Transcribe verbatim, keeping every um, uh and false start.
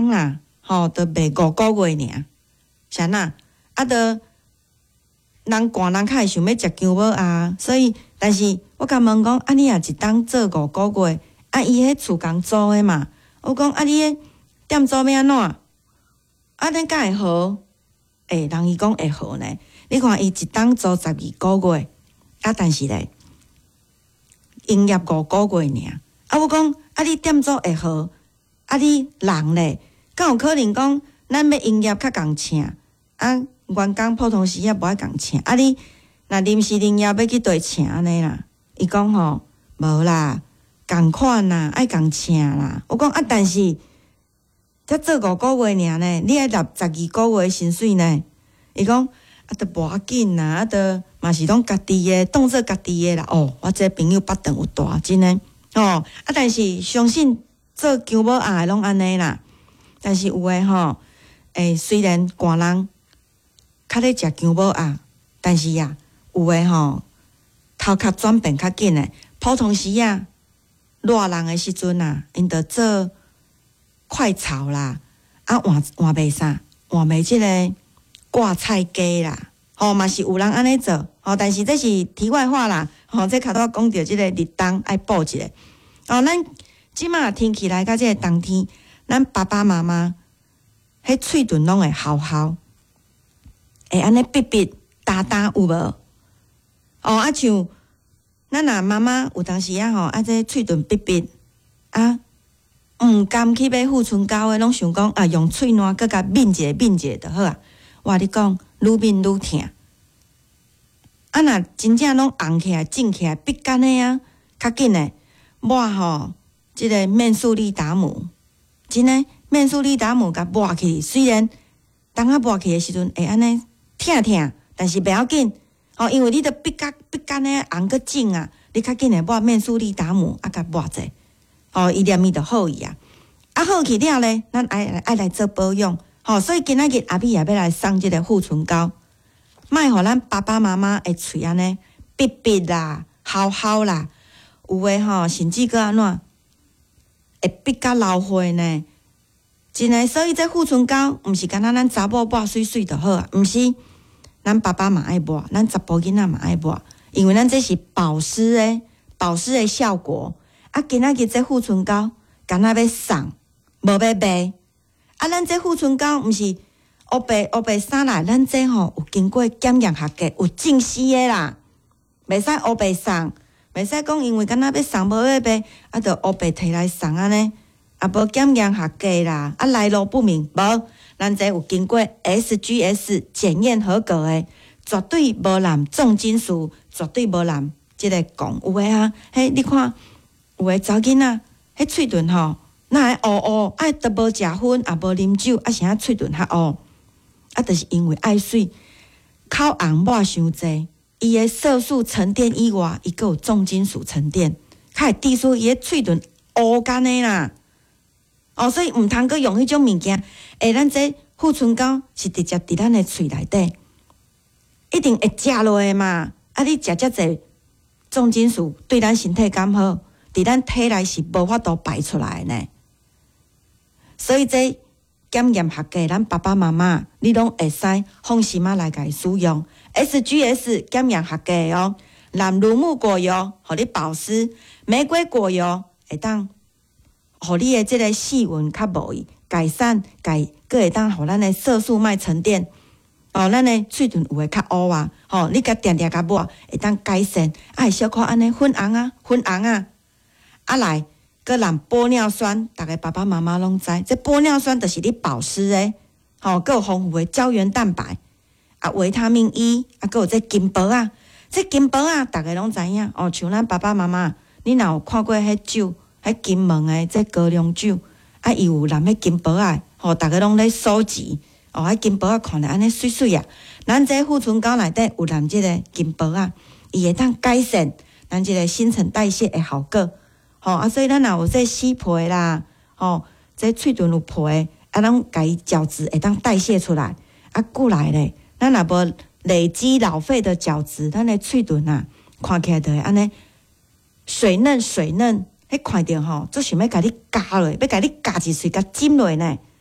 工啦，吼，都卖五个月尔，啥呐？啊，都人寒人较会想要食姜母鸭，所以，但是我甲问讲，啊，你若一当做五个月，啊，伊迄厝工租诶嘛，我讲啊，你迄店租要安怎？啊，恁敢会好？诶、欸，人伊讲会好呢。你看伊一当租十二个月，啊，但是咧，营业五个月尔。啊，我讲啊，你店租会好，啊，你人咧，敢有可能讲咱要营业较共请？啊，员工普通时也无爱共请。啊，你若临时营业要去对请安尼啦？伊讲吼，无啦，共款啦，爱共请啦。我讲啊，但是。才做五个月尔呢，你爱纳十二个月薪水呢？伊讲啊，都无要紧啦，啊，都嘛是拢家己诶，当做家己诶啦。哦，我这朋友巴顿有大真诶，哦，啊，但是相信做姜母鸭诶拢安尼啦。但是有诶吼，诶，虽然寒人较咧食姜母鸭，但是呀、啊，有诶吼，头壳转变较紧诶，普通时啊，热人诶时阵啊，因着做。快炒啦，啊换换卖啥？换卖即个挂菜鸡啦，吼、哦、嘛是有人安尼做，吼、哦，但是这是题外话啦，吼、哦，这卡多讲到即个日冬爱补一下，哦，咱即马天气来到即个冬天，咱爸爸妈妈迄喙唇拢会好好，会安尼闭闭打打有无？哦，啊像咱若妈妈有当时啊吼，啊这喙唇闭闭啊。毋甘去买护唇膏诶，拢想讲啊，用喙烂搁甲抿者抿者就好啊。我你讲，愈抿愈疼。啊，若真正拢红起来、肿起来、闭干诶啊，较紧诶。抹吼，即、这个面速力达姆，真诶，面速力达姆甲抹去，虽然当啊抹去诶时阵会安尼疼疼，但是袂要紧哦，因为你着闭干闭干诶红个肿啊，你较紧诶抹面速力达姆啊，甲抹者。哦，伊念伊就好伊啊，啊好去了咧，咱爱爱来做保养，吼、哦，所以今仔日阿碧也要来送即个护唇膏，莫互咱爸爸妈妈的喙安尼闭闭啦、好好啦，有诶吼，甚至搁安怎会闭甲老花呢？真诶，所以这护唇膏毋是干那咱查某抹水水就好啊，毋是，咱爸爸嘛爱抹，咱查甫囡仔嘛爱抹，因为咱这是保湿诶，保湿诶效果。啊，今仔日这护唇膏，敢若要送，无要卖。啊，咱这护唇膏毋是乌白乌白衫啦，咱这吼有经过检验合格，有证实诶啦，袂使乌白送，袂使讲因为敢若要送无要卖，啊，着乌白摕来送安尼，啊，无检验合格啦，啊，来路不明，无，咱这有经过 S G S 检验合格诶，绝对无含重金属，绝对无含即个汞有诶啊，嘿，你看。有诶查囡仔，迄喙唇吼，哪会乌乌，啊，都无食薰，也无啉酒，啊，是啊，喙唇较乌，啊，就是因为爱水，口红抹伤济，伊诶色素沉淀以外，伊阁有重金属沉淀，较会滴出伊诶喙唇乌干诶啦。哦，所以毋通阁用迄种物件，诶，咱这护唇膏是直接伫咱诶喙内底，一定会食落诶嘛。啊，你食遮济重金属，对咱身体敢好？伫咱体内是无法度排出来呢，所以这检验合格，咱爸爸妈妈你拢会使放心啊来甲伊使用 S G S 检验合格哦。蓝乳木果油，互你保湿；玫瑰果油会当，互你的这个细纹较无伊改善，改佫会当互咱的色素卖沉淀。哦，咱的喙唇有诶较乌啊，吼、哦，你甲定定甲抹，会当改善，啊，会小可安尼粉红啊，粉红啊。啊来，搁含玻尿酸，逐个爸爸妈妈拢知，这玻尿酸就是你保湿诶，吼、哦，搁有丰富诶胶原蛋白，啊，维他命 E， 啊，搁有这金箔啊，这金箔啊，逐个拢知影哦。像咱爸爸妈妈，你若有看过迄酒，迄金门诶，这高粱酒，啊，伊有含迄金箔啊，吼、哦，逐个拢咧收集，哦，迄金箔啊，看着安尼水水啊，咱这护唇膏内底有含这个金箔啊，伊会当改善咱这个新陈代谢诶效果。吼、哦、啊，所以咱若有这洗皮啦，吼、哦，这喙唇有皮，啊，咱甲伊角质会当代谢出来，啊，过来咧，咱若无累积老废的角质，咱的喙唇啊，看起来就会安尼水嫩水嫩，迄看着吼，做想要甲你夹落，要甲你夹一喙，甲จิ้落呢，